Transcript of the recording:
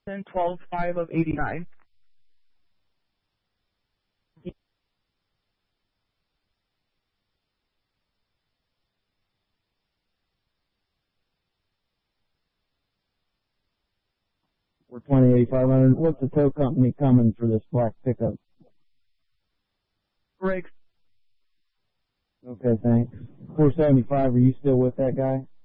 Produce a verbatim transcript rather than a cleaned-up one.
and twelve five of eighty-nine. We're twenty eighty-five hundred. What's the tow company coming for this black pickup? Briggs. Okay, thanks. four seventy-five, are you still with that guy?